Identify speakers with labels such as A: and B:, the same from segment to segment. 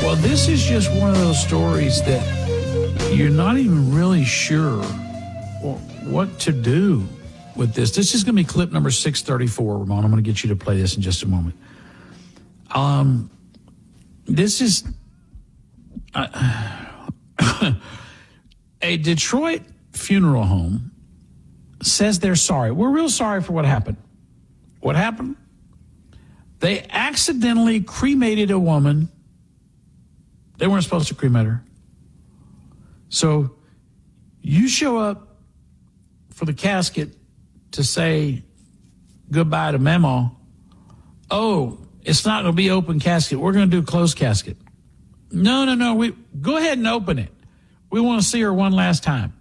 A: Well, this is just one of those stories that you're not even really sure what to do with this. This is going to be clip number 634, Ramon. I'm going to get you to play this in just a moment. This is a Detroit funeral home says they're sorry. We're real sorry for what happened. What happened? They accidentally cremated a woman. They weren't supposed to cremate her. So you show up for the casket to say goodbye to Mama. Oh, it's not going to be open casket. We're going to do closed casket. No. We go ahead and open it. We want to see her one last time.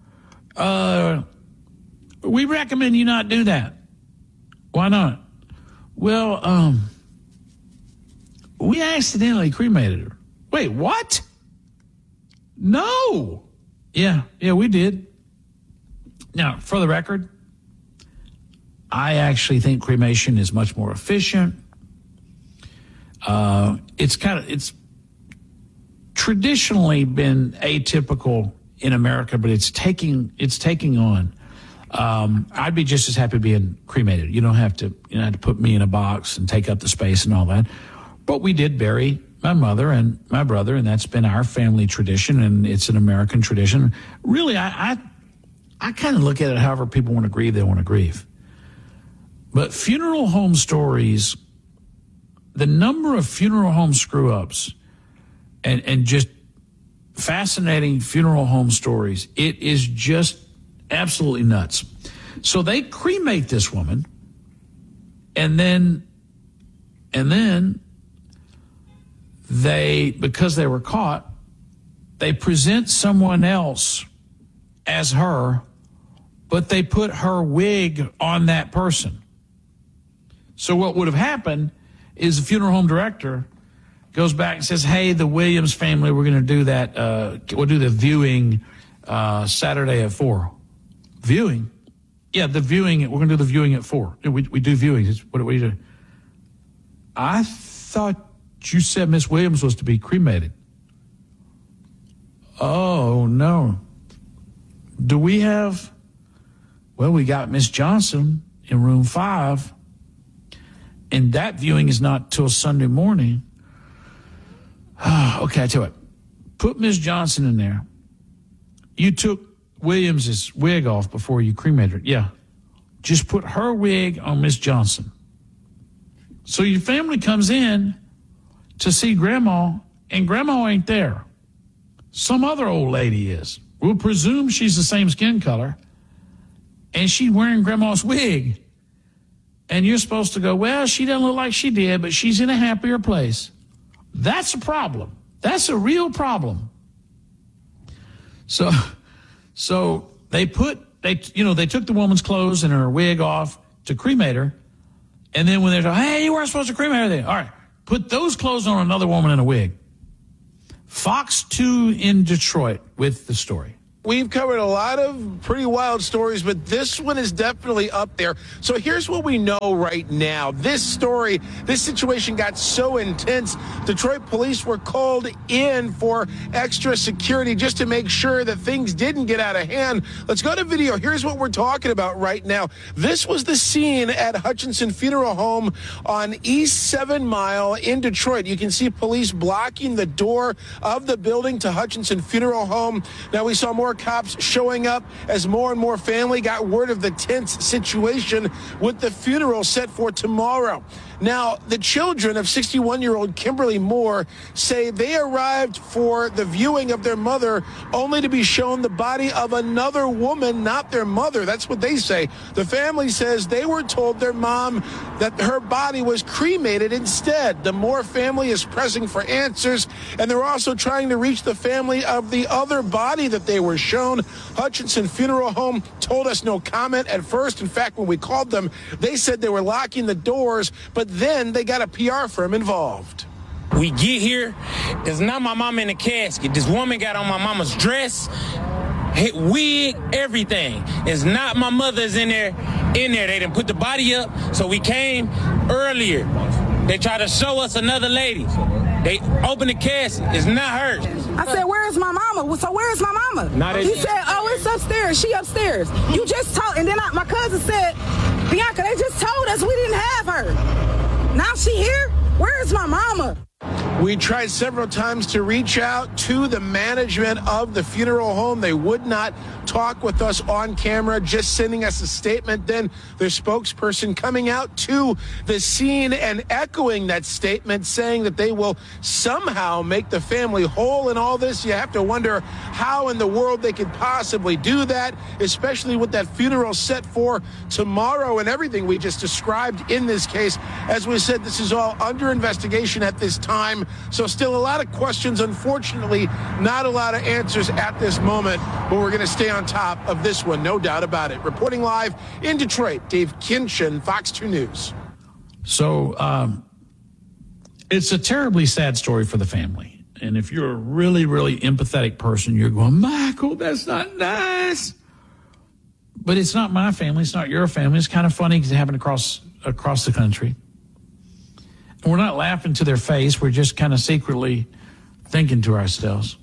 A: We recommend you not do that. Why not? Well, we accidentally cremated her. Wait, what? No. Yeah, we did. Now, for the record, I actually think cremation is much more efficient. It's traditionally been atypical in America, but it's taking on. I'd be just as happy being cremated. You don't have to put me in a box and take up the space and all that. But we did bury my mother and my brother, and that's been our family tradition, and it's an American tradition. Really, I kind of look at it however people want to grieve, they want to grieve. But funeral home stories, the number of funeral home screw-ups and just fascinating funeral home stories, it is just absolutely nuts. So they cremate this woman, and then they, because they were caught, they present someone else as her, but they put her wig on that person. So what would have happened is the funeral home director goes back and says, hey, the Williams family, we're going to do that. We'll do the viewing Saturday at 4. Viewing? Yeah, the viewing. We're going to do the viewing at 4. We do viewings. What do we do? I thought you said Miss Williams was to be cremated. Oh, no. Do we have... Well, we got Miss Johnson in room 5, and that viewing is not till Sunday morning. Okay, I tell you what. Put Miss Johnson in there. You took Williams's wig off before you cremated her. Yeah. Just put her wig on Miss Johnson. So your family comes in to see Grandma, and Grandma ain't there. Some other old lady is. We'll presume she's the same skin color, and she's wearing Grandma's wig. And you're supposed to go, well, she doesn't look like she did, but she's in a happier place. That's a problem. That's a real problem. So they took the woman's clothes and her wig off to cremate her. And then when they're like, hey, you weren't supposed to cremate her then. All right, put those clothes on another woman in a wig. Fox 2 in Detroit with the story.
B: We've covered a lot of pretty wild stories, but this one is definitely up there. So here's what we know right now. This situation got so intense, Detroit police were called in for extra security just to make sure that things didn't get out of hand. Let's go to video. Here's what we're talking about right now. This was the scene at Hutchinson Funeral Home on East 7 Mile in Detroit. You can see police blocking the door of the building to Hutchinson Funeral Home. Now we saw more cops showing up as more and more family got word of the tense situation with the funeral set for tomorrow. Now, the children of 61-year-old Kimberly Moore say they arrived for the viewing of their mother only to be shown the body of another woman, not their mother. That's what they say. The family says they were told their mom that her body was cremated instead. The Moore family is pressing for answers, and they're also trying to reach the family of the other body that they were shown. Hutchinson Funeral Home told us no comment at first. In fact, when we called them, they said they were locking the doors, but then they got a PR firm involved.
C: We get here, it's not my mama in the casket. This woman got on my mama's dress, wig, everything. It's not my mother's in there. They didn't put the body up, so we came earlier. They tried to show us another lady. They opened the casket. It's not hers.
D: I said, where's my mama? So where's my mama? He said, oh, it's upstairs. She upstairs. You just told, and then my cousin said, Bianca, they just told us we didn't have her. Now she here? Where's my mama?
B: We tried several times to reach out to the management of the funeral home. They would not talk with us on camera, just sending us a statement. Then their spokesperson coming out to the scene and echoing that statement, saying that they will somehow make the family whole in all this. You have to wonder how in the world they could possibly do that, especially with that funeral set for tomorrow and everything we just described in this case. As we said, this is all under investigation at this time. So still a lot of questions, unfortunately, not a lot of answers at this moment, but we're going to stay on top of this one, no doubt about it. Reporting live in Detroit, Dave Kinchin, Fox 2 News.
A: So it's a terribly sad story for the family. And if you're a really, really empathetic person, you're going, Michael, that's not nice. But it's not my family. It's not your family. It's kind of funny because it happened across the country. We're not laughing to their face. We're just kind of secretly thinking to ourselves.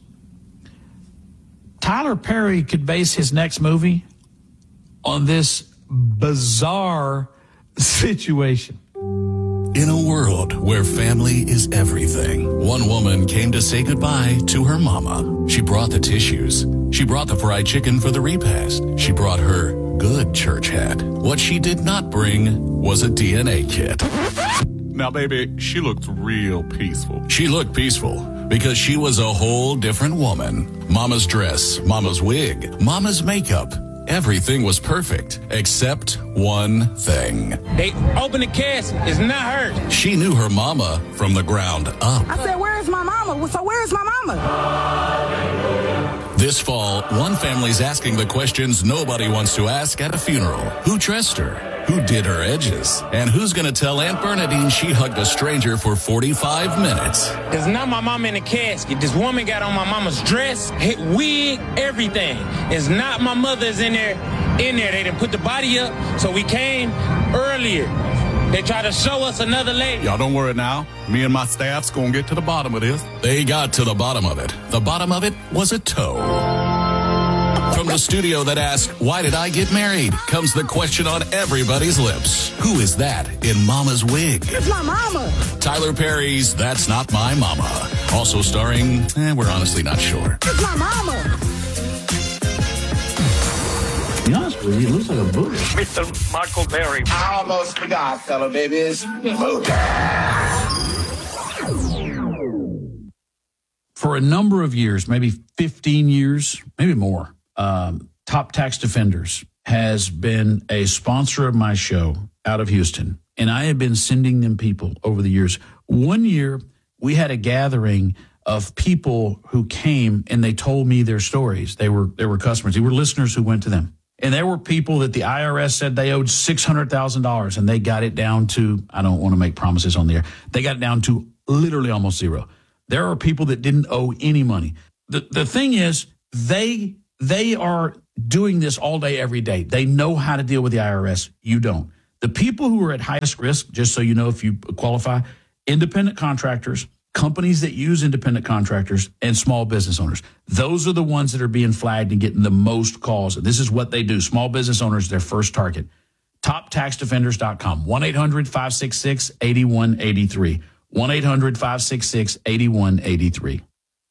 A: Tyler Perry could base his next movie on this bizarre situation.
E: In a world where family is everything, one woman came to say goodbye to her mama. She brought the tissues. She brought the fried chicken for the repast. She brought her good church hat. What she did not bring was a DNA kit.
F: Now, baby, she looked real peaceful.
E: She looked peaceful because she was a whole different woman. Mama's dress, Mama's wig, Mama's makeup. Everything was perfect except one thing.
C: They opened the casket. It's not hers.
E: She knew her mama from the ground up.
D: I said, where's my mama? So where's my mama?
E: This fall, one family's asking the questions nobody wants to ask at a funeral. Who dressed her? Who did her edges? And who's going to tell Aunt Bernadine she hugged a stranger for 45 minutes?
C: It's not my mama in the casket. This woman got on my mama's dress, wig, everything. It's not my mother's in there. They didn't put the body up, so we came earlier. They tried to show us another lady.
F: Y'all don't worry now. Me and my staff's gonna get to the bottom of this.
E: They got to the bottom of it. The bottom of it was a toe. From the studio that asked, why did I get married? Comes the question on everybody's lips. Who is that in Mama's wig?
D: It's my mama.
E: Tyler Perry's That's Not My Mama. Also starring, we're honestly not sure.
D: It's my mama.
A: To be honest with you, it looks like a booty.
G: Mr. Michael Perry.
H: I almost forgot, fellow babies.
A: For a number of years, maybe 15 years, maybe more, Top Tax Defenders has been a sponsor of my show out of Houston. And I have been sending them people over the years. One year, we had a gathering of people who came and they told me their stories. They were customers. They were listeners who went to them. And there were people that the IRS said they owed $600,000 and they got it down to, I don't want to make promises on the air, they got it down to literally almost zero. There are people that didn't owe any money. The thing is, they are doing this all day, every day. They know how to deal with the IRS. You don't. The people who are at highest risk, just so you know if you qualify, independent contractors, companies that use independent contractors, and small business owners. Those are the ones that are being flagged and getting the most calls. This is what they do. Small business owners, their first target. TopTaxDefenders.com. 1-800-566-8183. 1-800-566-8183.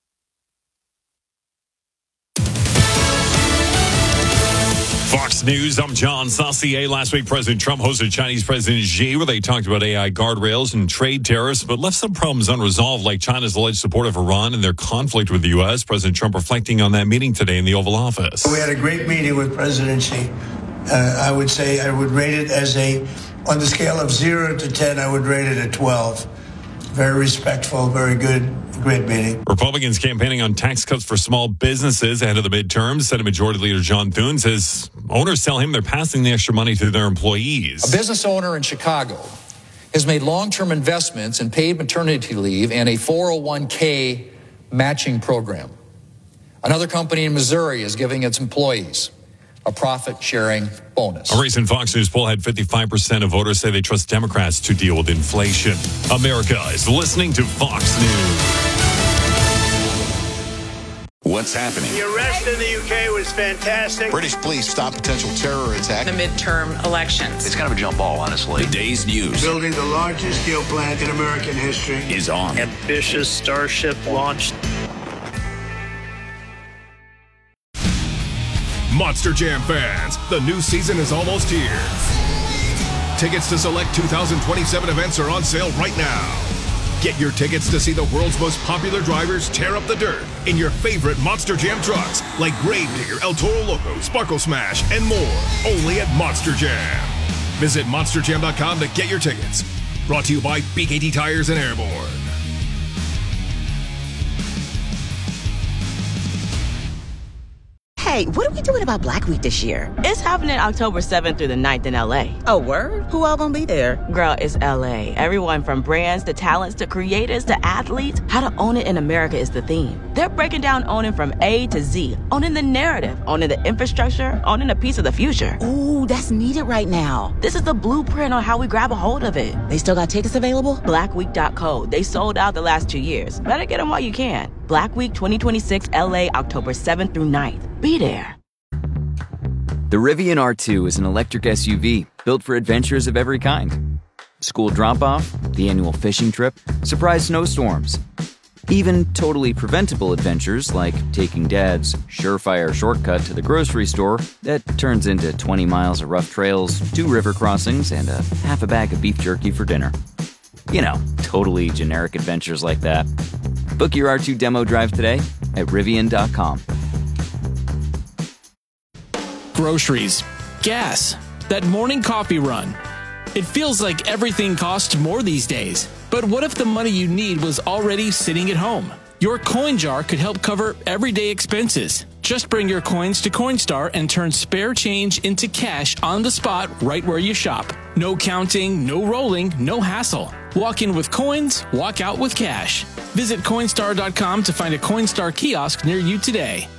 I: Fox News, I'm John Saucier. Last week, President Trump hosted Chinese President Xi, where they talked about AI guardrails and trade tariffs, but left some problems unresolved, like China's alleged support of Iran and their conflict with the U.S. President Trump reflecting on that meeting today in the Oval Office.
J: We had a great meeting with President Xi. I would say I would rate it as on the scale of 0 to 10, I would rate it a 12. Very respectful, very good, great meeting.
I: Republicans campaigning on tax cuts for small businesses ahead of the midterms. Senate Majority Leader John Thune says owners tell him they're passing the extra money to their employees.
K: A business owner in Chicago has made long-term investments in paid maternity leave and a 401k matching program. Another company in Missouri is giving its employees a profit-sharing bonus.
I: A recent Fox News poll had 55% of voters say they trust Democrats to deal with inflation. America is listening to Fox News.
G: What's happening?
L: The arrest in the UK was fantastic.
G: British police stop potential terror attack.
M: The midterm elections.
G: It's kind of a jump ball, honestly. The day's news.
J: Building the largest steel plant in American history
G: is on.
L: Ambitious Starship launched.
N: Monster Jam fans, the new season is almost here. Tickets to select 2027 events are on sale right now. Get your tickets to see the world's most popular drivers tear up the dirt in your favorite Monster Jam trucks like Gravedigger, El Toro Loco, Sparkle Smash, and more. Only at Monster Jam. Visit monsterjam.com to get your tickets. Brought to you by BKT Tires and Airborne.
O: Hey, what are we doing about Black Week this year?
P: It's happening October 7th through the 9th in LA.
O: Oh, word? Who all gonna be there?
P: Girl, it's LA. Everyone from brands to talents to creators to athletes. How to own it in America is the theme. They're breaking down owning from A to Z. Owning the narrative, owning the infrastructure, owning a piece of the future.
O: Ooh, that's needed right now.
P: This is the blueprint on how we grab a hold of it.
O: They still got tickets available?
P: Blackweek.co. They sold out the last 2 years. Better get them while you can. Black Week 2026 LA, October 7th through 9th. Be there.
Q: The Rivian R2 is an electric SUV built for adventures of every kind. School drop-off, the annual fishing trip, surprise snowstorms. Even totally preventable adventures like taking Dad's surefire shortcut to the grocery store that turns into 20 miles of rough trails, 2 river crossings, and a half a bag of beef jerky for dinner. You know, totally generic adventures like that. Book your R2 demo drive today at Rivian.com.
R: Groceries, gas, that morning coffee run. It feels like everything costs more these days. But what if the money you need was already sitting at home? Your coin jar could help cover everyday expenses. Just bring your coins to Coinstar and turn spare change into cash on the spot right where you shop. No counting, no rolling, no hassle. Walk in with coins, walk out with cash. Visit Coinstar.com to find a Coinstar kiosk near you today.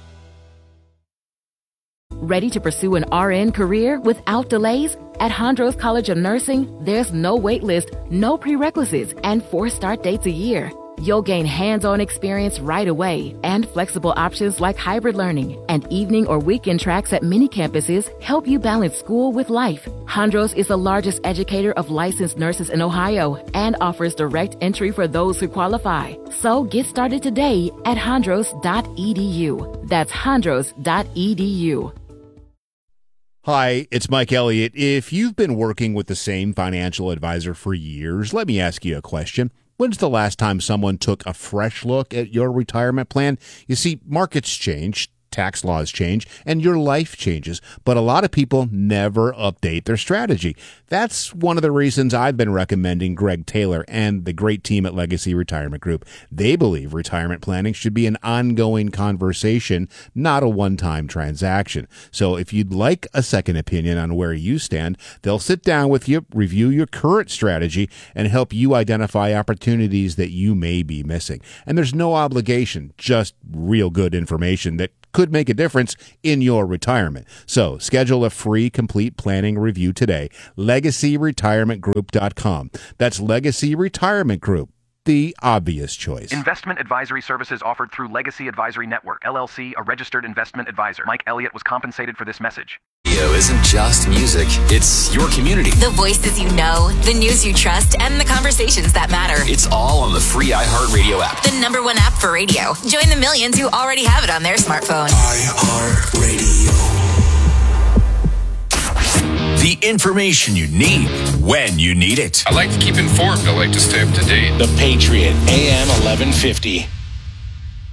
S: Ready to pursue an RN career without delays? At Hondros College of Nursing, there's no wait list, no prerequisites, and 4 start dates a year. You'll gain hands-on experience right away, and flexible options like hybrid learning and evening or weekend tracks at many campuses help you balance school with life. Hondros is the largest educator of licensed nurses in Ohio and offers direct entry for those who qualify. So get started today at hondros.edu. That's hondros.edu.
T: Hi, it's Mike Elliott. If you've been working with the same financial advisor for years, let me ask you a question. When's the last time someone took a fresh look at your retirement plan? You see, markets change, tax laws change, and your life changes, but a lot of people never update their strategy. That's one of the reasons I've been recommending Greg Taylor and the great team at Legacy Retirement Group. They believe retirement planning should be an ongoing conversation, not a one-time transaction. So if you'd like a second opinion on where you stand, they'll sit down with you, review your current strategy, and help you identify opportunities that you may be missing. And there's no obligation, just real good information that could make a difference in your retirement. So schedule a free complete planning review today. LegacyRetirementGroup.com. That's Legacy Retirement Group, the obvious choice.
U: Investment advisory services offered through Legacy Advisory Network, LLC, a registered investment advisor. Mike Elliott was compensated for this message.
V: Radio isn't just music, it's your community.
W: The voices you know, the news you trust, and the conversations that matter.
V: It's all on the free iHeartRadio app.
W: The #1 app for radio. Join the millions who already have it on their smartphone.
V: iHeartRadio. The information you need when you need it.
X: I like to keep informed. I like to stay up to date.
Y: The Patriot, AM 1150.